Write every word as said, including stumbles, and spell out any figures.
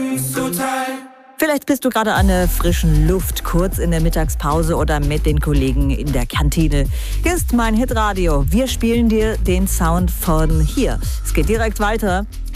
Lieblingstotal. Vielleicht bist du gerade an der frischen Luft, kurz in der Mittagspause oder mit den Kollegen in der Kantine. Hier ist mein Hitradio. Wir spielen dir den Sound von hier. Es geht direkt weiter